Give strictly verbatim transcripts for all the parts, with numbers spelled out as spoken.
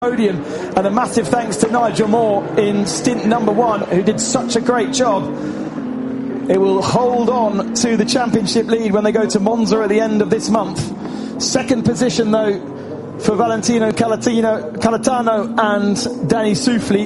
Podium, and a massive thanks to Nigel Moore in stint number one, who did such a great job. It will hold on to the championship lead when they go to Monza at the end of this month. Second position though for Valentino Calatino, Calatano and Danny Souffly,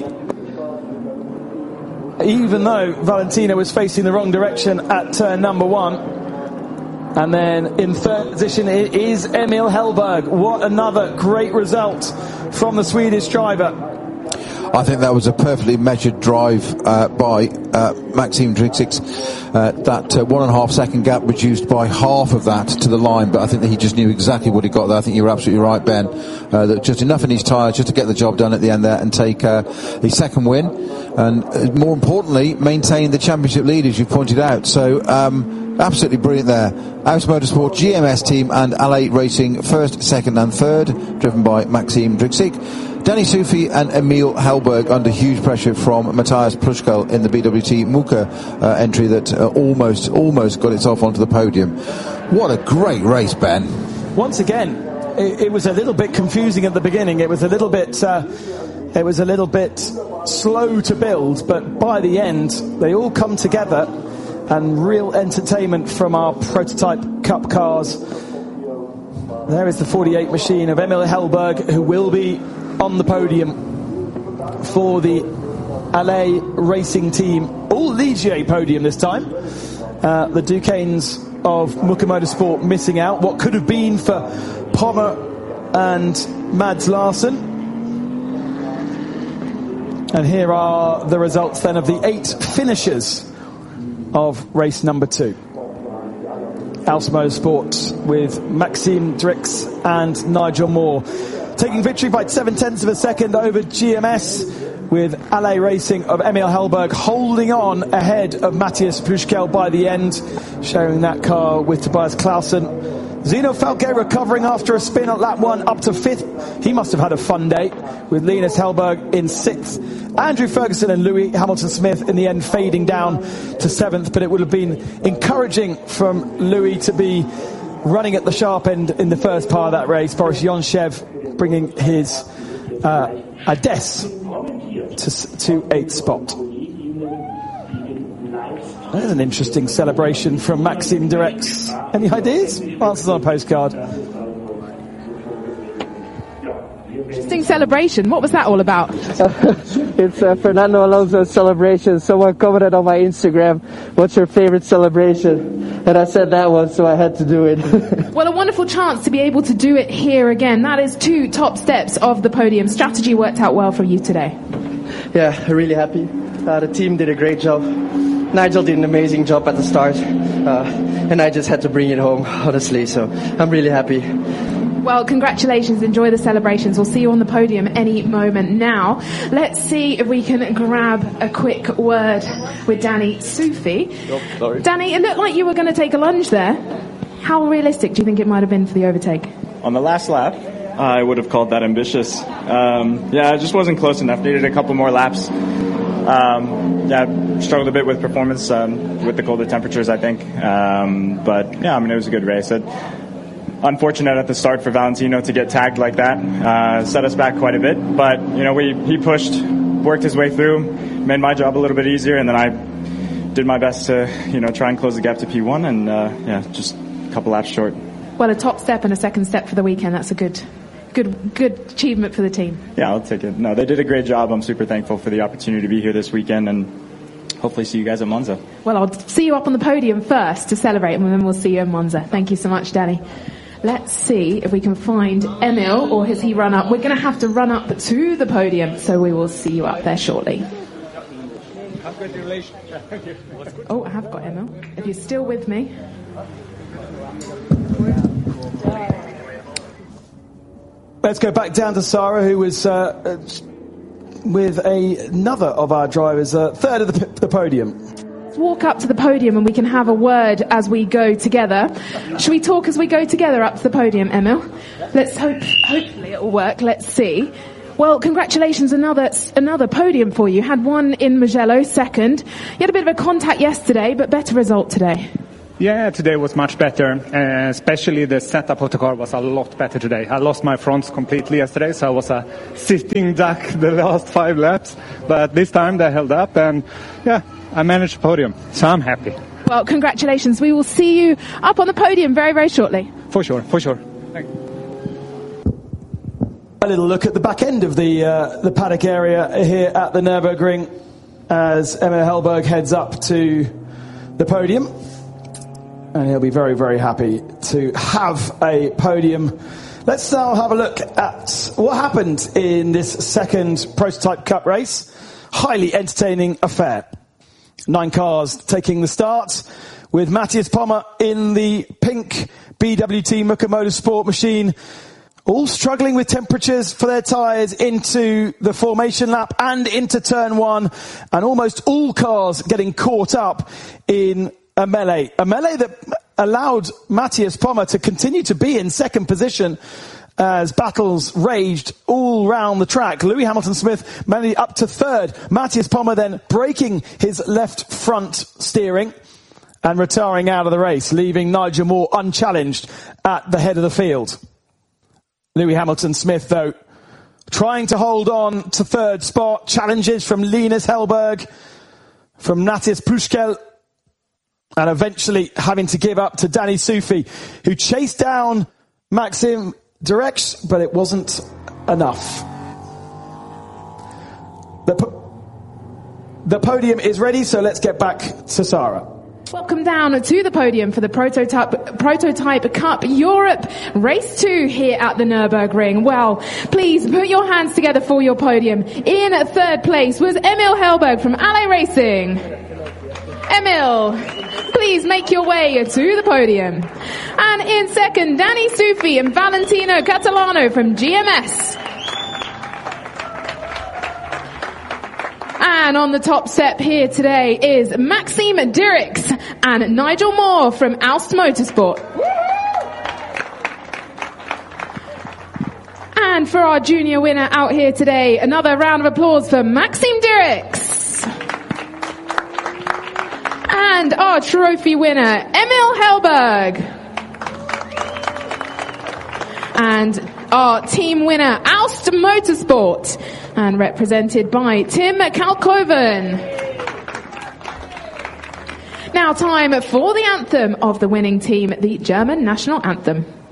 even though Valentino was facing the wrong direction at turn number one. And then in third position it is Emil Hellberg. What another great result from the Swedish driver. I think that was a perfectly measured drive uh, by uh, Maxime Drixik. Uh, that uh, one and a half second gap reduced by half of that to the line, but I think that he just knew exactly what he got there. I think you were absolutely right, Ben. Uh, that just enough in his tyres just to get the job done at the end there and take uh, his second win, and uh, more importantly, maintain the championship lead, as you pointed out. So. Um, Absolutely brilliant there. Aus Motorsport, G M S team and L A Racing first, second and third, driven by Maxime Drixik. Danny Souffly and Emil Hellberg under huge pressure from Matthias Pluschkel in the B W T Muka uh, entry that uh, almost almost got itself onto the podium. What a great race, Ben. Once again, it, it was a little bit confusing at the beginning. It was a little bit uh, it was a little bit slow to build, but by the end they all come together. And real entertainment from our prototype Cup cars. There is the forty-eight machine of Emil Hellberg, who will be on the podium for the L A Racing team. All Ligier podium this time. Uh, the Duquesnes of Muka Motorsport missing out. What could have been for Pommer and Mads Larsen. And here are the results then of the eight finishers of race number two. Aus Motorsport with Maxime Drix and Nigel Moore taking victory by seven tenths of a second over G M S, with L A Racing of Emil Hellberg holding on ahead of Matthias Pluschkel by the end, sharing that car with Tobias Clausen. Zeno Falque recovering after a spin at lap one up to fifth. He must have had a fun day, with Linus Hellberg in sixth. Andrew Ferguson and Louis Hamilton-Smith in the end fading down to seventh, but it would have been encouraging from Louis to be running at the sharp end in the first part of that race. Boris Yonshev bringing his uh, Ades to, to eighth spot. There's an interesting celebration from Maxime Drix. Any ideas? Answers on a postcard. Interesting celebration. What was that all about? It's uh, Fernando Alonso's celebration. Someone commented on my Instagram, what's your favorite celebration? And I said that one, so I had to do it. Well, a wonderful chance to be able to do it here again. That is two top steps of the podium. Strategy worked out well for you today. Yeah, really happy. Uh, the team did a great job. Nigel did an amazing job at the start. Uh, and I just had to bring it home, honestly. So I'm really happy. Well, congratulations. Enjoy the celebrations. We'll see you on the podium any moment now. Let's see if we can grab a quick word with Danny Souffly. Oh, sorry. Danny, it looked like you were going to take a lunge there. How realistic do you think it might have been for the overtake? On the last lap, I would have called that ambitious. Um, yeah, it just wasn't close enough. Needed a couple more laps. Um, yeah, struggled a bit with performance um, with the colder temperatures, I think. Um, but, yeah, I mean, it was a good race. It, Unfortunate at the start for Valentino to get tagged like that. Uh, set us back quite a bit. But, you know, we he pushed, worked his way through, made my job a little bit easier, and then I did my best to, you know, try and close the gap to P one, and, uh, yeah, just a couple laps short. Well, a top step and a second step for the weekend. That's a good good, good achievement for the team. Yeah, I'll take it. No, they did a great job. I'm super thankful for the opportunity to be here this weekend, and hopefully see you guys at Monza. Well, I'll see you up on the podium first to celebrate, and then we'll see you in Monza. Thank you so much, Danny. Let's see if we can find Emil, or has he run up? We're going to have to run up to the podium, so we will see you up there shortly. Oh, I have got Emil. If you're still with me. Let's go back down to Sarah, who was uh, with a, another of our drivers, uh, third of the, the podium. Walk up to the podium and we can have a word as we go together. Should we talk as we go together up to the podium, Emil? Let's hope, hopefully it will work. Let's see. Well, congratulations, another another podium for you. Had one in Mugello, second. You had a bit of a contact yesterday, but better result today. Yeah, today was much better. Uh, especially the setup of the car was a lot better today. I lost my fronts completely yesterday, so I was a sitting duck the last five laps. But this time they held up, and yeah, I managed the podium, so I'm happy. Well, congratulations. We will see you up on the podium very, very shortly. For sure, for sure. Thank you. A little look at the back end of the uh, the paddock area here at the Nürburgring as Emil Hellberg heads up to the podium. And he'll be very, very happy to have a podium. Let's now have a look at what happened in this second Prototype Cup race. Highly entertaining affair. Nine cars taking the start, with Matthias Pommer in the pink B W T Muka Motorsport machine, all struggling with temperatures for their tyres into the formation lap and into turn one, and almost all cars getting caught up in a melee. A melee that allowed Matthias Pommer to continue to be in second position as battles raged all round the track. Lewis Hamilton-Smith managed up to third. Matthias Pommer then breaking his left front steering and retiring out of the race, leaving Nigel Moore unchallenged at the head of the field. Lewis Hamilton-Smith, though, trying to hold on to third spot. Challenges from Linus Hellberg, from Natis Pushkel, and eventually having to give up to Danny Sufi, who chased down Maxim Directs, but it wasn't enough. The, po- the podium is ready, so let's get back to Sarah. Welcome down to the podium for the Prototype, Prototype Cup Europe Race two here at the Nürburgring. Well, please put your hands together for your podium. In third place was Emil Hellberg from Alley Racing. Emil, please make your way to the podium. And in second, Danny Sufi and Valentino Catalano from G M S. And on the top step here today is Maxime Dirks and Nigel Moore from Aust Motorsport. And for our junior winner out here today, another round of applause for Maxime Dirks. And our trophy winner, Emil Hellberg. And our team winner, Aust Motorsport. And represented by Tim Kalkoven. Now time for the anthem of the winning team, the German national anthem.